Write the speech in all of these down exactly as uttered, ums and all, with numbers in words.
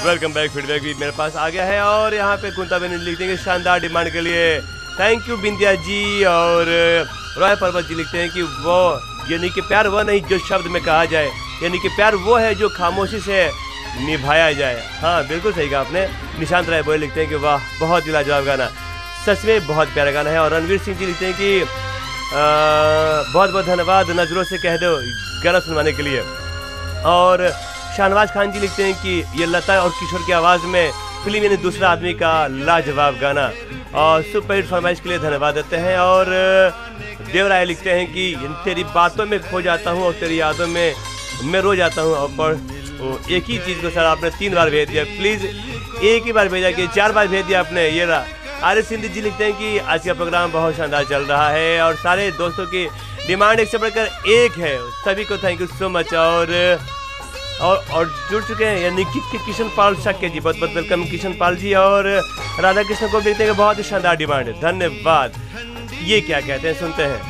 Welcome back. Feedback भी मेरे पास आ गया है और यहाँ पे कुंता बेन लिखते हैं कि शानदार डिमांड के लिए थैंक यू बिंदिया जी। और रॉय पर्वत जी लिखते हैं कि वो यानी कि प्यार वो नहीं जो शब्द में कहा जाए, यानी कि प्यार वो है जो खामोशी से निभाया जाए। हाँ बिल्कुल सही कहा आपने। निशांत राय बोले लिखते हैं कि वाह बहुत ही लाजवाब गाना, सच में बहुत प्यारा गाना है। और रणवीर सिंह जी लिखते हैं कि आ, बहुत बहुत धन्यवाद नजरों से कह दो गाना सुनवाने के लिए। और शाहनवाज खान जी लिखते हैं कि ये लता और किशोर की आवाज़ में फिल्म यानी दूसरा आदमी का लाजवाब गाना, और सुपरहिट फरमाइश के लिए धन्यवाद देते हैं। और देवराय लिखते हैं कि तेरी बातों में खो जाता हूँ और तेरी यादों में मैं रो जाता हूँ। और पर एक ही चीज़ को सर आपने तीन बार भेज दिया, प्लीज़ एक ही बार भेजा कि चार बार भेज दिया आपने। ये रहा। आर एस सिंधी जी लिखते हैं कि आज का प्रोग्राम बहुत शानदार चल रहा है और सारे दोस्तों की डिमांड एक से बढ़कर एक है। सभी को थैंक यू सो मच। और और और जुड़ चुके हैं यानी कि, कि किशन पाल शक्य जी, बहुत बहुत वेलकम किशन पाल जी। और राधा कृष्ण को देखते हैं बहुत ही शानदार डिमांड है, धन्यवाद। ये क्या कहते हैं सुनते हैं।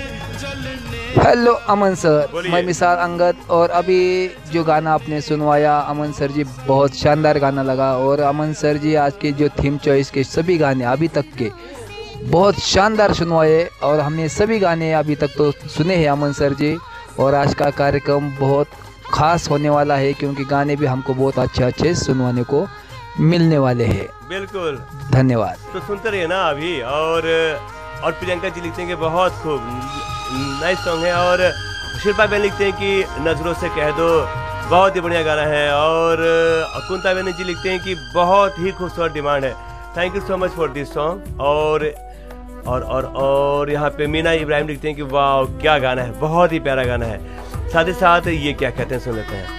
हेलो अमन सर, मैं मिसाल अंगद। और अभी जो गाना आपने सुनवाया अमन सर जी बहुत शानदार गाना लगा। और अमन सर जी आज के जो थीम चॉइस के सभी गाने अभी तक के बहुत शानदार सुनवाए और हमने सभी गाने अभी तक तो सुने हैं अमन सर जी। और आज का कार्यक्रम बहुत खास होने वाला है क्योंकि गाने भी हमको बहुत अच्छे अच्छे सुनवाने को मिलने वाले हैं। बिल्कुल धन्यवाद। तो सुनते रहिए ना अभी। और और प्रियंका जी लिखते हैं कि बहुत खूब नाइस सॉन्ग है। और शिल्पा बहन लिखते हैं कि नजरों से कह दो बहुत ही बढ़िया गाना है। और कुंता बहन जी लिखते हैं कि बहुत ही खूबसूरत डिमांड है, thank you so much for this song. और और और और यहाँ पे मीना इब्राहिम लिखते हैं कि वाह क्या गाना है, बहुत ही प्यारा गाना है। साथ ही साथ ये क्या कहते हैं सुन लेते हैं।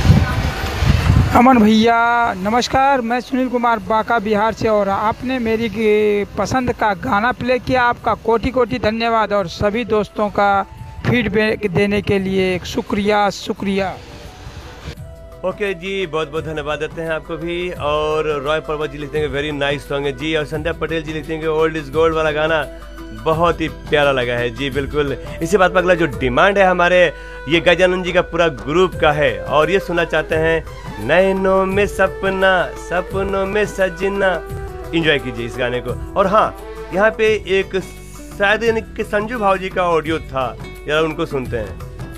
अमन भैया नमस्कार, मैं सुनील कुमार बांका बिहार से और आपने मेरी पसंद का गाना प्ले किया, आपका कोटि कोटि धन्यवाद। और सभी दोस्तों का फीडबैक देने के लिए शुक्रिया शुक्रिया। ओके जी, बहुत बहुत धन्यवाद देते हैं आपको भी। और रॉय पर्वत जी लिखते हैं वेरी नाइस सॉन्ग है जी। और संध्या पटेल जी लिखते हैं कि ओल्ड इज गोल्ड वाला गाना बहुत ही प्यारा लगा है जी। बिल्कुल इसी बात पर अगला जो डिमांड है हमारे ये गजानंद जी का पूरा ग्रुप का है और ये सुनना चाहते हैं नैनों में सपना सपनों में सजना। एंजॉय कीजिए इस गाने को। और हाँ यहाँ पे एक शायद यानी कि संजू भाव जी का ऑडियो था, यार उनको सुनते हैं।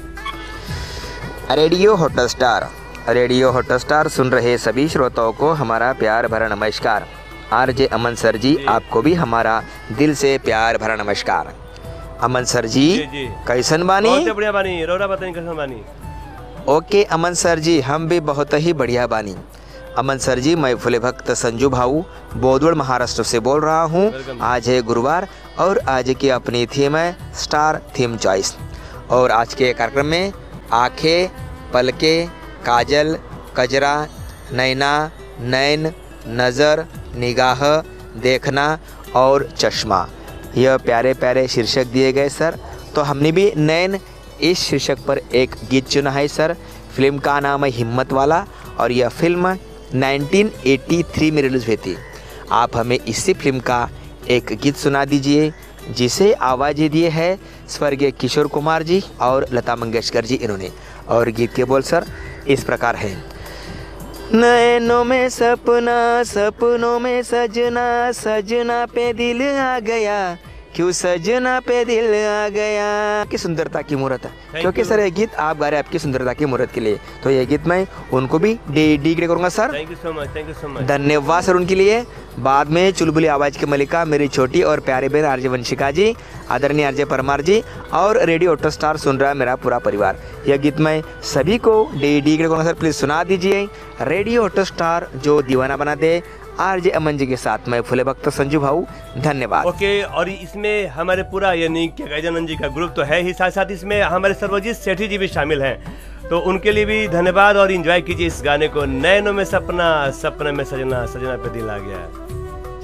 रेडियो हॉटस्टार रेडियो हॉटस्टार सुन रहे सभी श्रोताओं को हमारा प्यार भरा नमस्कार। आरजे अमन सर जी, आपको भी हमारा दिल से प्यार भरा नमस्कार। अमन सर जी, जी, जी। कैसन बानी? बहुत बढ़िया बानी। रोरा बताइए कैसन बानी? ओके अमन सर जी, हम भी बहुत ही बढ़िया बानी। अमन सर जी, मैं फुले भक्त संजू भाऊ बोदवड़ महाराष्ट्र से बोल रहा हूँ। आज है गुरुवार और आज की अपनी थीम है स्टार थीम चॉइस। और आज के कार्यक्रम में आँखें, पलकें, काजल, कजरा, नैना, नैन, नज़र, निगाह, देखना और चश्मा, यह प्यारे प्यारे शीर्षक दिए गए सर। तो हमने भी नैन इस शीर्षक पर एक गीत चुना है सर। फिल्म का नाम है हिम्मत वाला और यह फिल्म उन्नीस सौ तिरासी में रिलीज़ हुई थी। आप हमें इसी फिल्म का एक गीत सुना दीजिए जिसे आवाज़ें दिए है स्वर्गीय किशोर कुमार जी और लता मंगेशकर जी इन्होंने। और गीत के बोल सर इस प्रकार है। नैनों में सपना सपनों में सजना, सजना पे दिल आ गया, क्यों सजना पे दिल आ गया। की सुंदरता की मूर्त है क्योंकि सर ये गीत आप गा रहे हैं आपकी सुंदरता की मूर्त के लिए, तो ये गीत मैं उनको भी डेडिकेट करूंगा sir. Thank you so much, thank you so much. धन्यवाद सर उनके लिए। बाद में चुलबुली आवाज़ की मलिका मेरी छोटी और प्यारी बहन आरजे वंशिका जी, आदरणीय आरजे परमार जी और रेडियो हॉटस्टार सुन रहा है मेरा पूरा परिवार। यह गीत मैं सभी को डेडिकेट करूँगा सर, प्लीज़ सुना दीजिए। रेडियो हॉटस्टार जो दीवाना बना दे, आरजे अमन जी के साथ मैं फुले भक्त संजू भाऊ, धन्यवाद। ओके और इसमें हमारे पूरा यानी कि गजानंद जी का ग्रुप तो है ही, साथ साथ इसमें हमारे सर्वजीत सेठी जी भी शामिल हैं, तो उनके लिए भी धन्यवाद। और एंजॉय कीजिए इस गाने को, नैनों में सपना सपने में सजना, सजना पे दिल आ गया।